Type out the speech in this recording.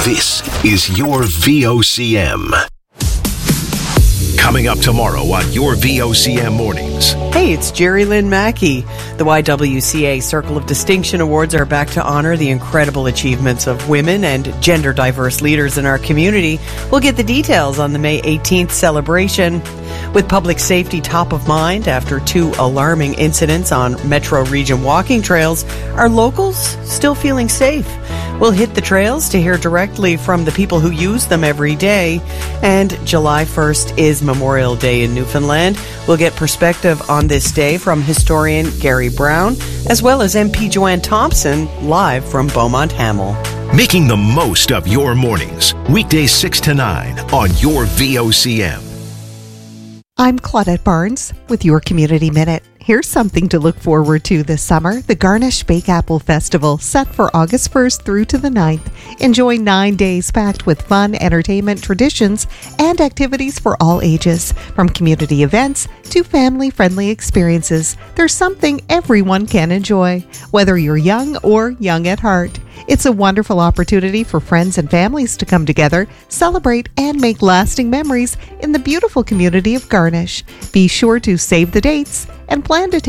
This is your VOCM. Coming up tomorrow on your VOCM mornings. Hey, it's Jerry Lynn Mackey. The YWCA Circle of Distinction Awards are back to honor the incredible achievements of women and gender diverse leaders in our community. We'll get the details on the May 18th celebration. With public safety top of mind after 2 alarming incidents on Metro Region walking trails, are locals still feeling safe? We'll hit the trails to hear directly from the people who use them every day. And July 1st is Memorial Day in Newfoundland. We'll get perspective on this day from historian Gary Brown, as well as MP Joanne Thompson, live from Beaumont Hamel. Making the most of your mornings. Weekdays 6 to 9 on your VOCM. I'm Claudette Barnes with your Community Minute. Here's something to look forward to this summer. The Garnish Bake Apple Festival, set for August 1st through to the 9th. Enjoy 9 days packed with fun, entertainment, traditions, and activities for all ages. From community events to family-friendly experiences, there's something everyone can enjoy, whether you're young or young at heart. It's a wonderful opportunity for friends and families to come together, celebrate, and make lasting memories in the beautiful community of Garnish. Be sure to save the dates and plan to take